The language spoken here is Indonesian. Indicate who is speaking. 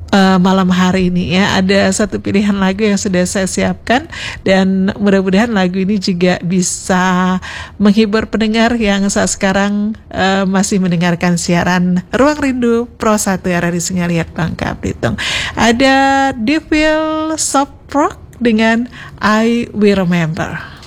Speaker 1: malam hari ini ya. Ada satu pilihan lagu yang sudah saya siapkan dan mudah-mudahan lagu ini juga bisa menghibur pendengar yang saat sekarang masih mendengarkan siaran Ruang Rindu Pro 1 RRI Singaliat Bangka Belitung. Ada Devil Soft Rock dengan I Will Remember.